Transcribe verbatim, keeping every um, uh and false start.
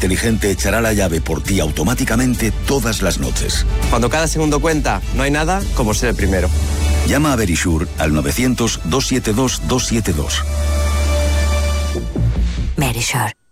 inteligente echará la llave por ti automáticamente todas las noches. Cuando cada segundo cuenta, no hay nada como ser el primero. Llama a Verisure al novecientos, doscientos setenta y dos, doscientos setenta y dos. Verisure.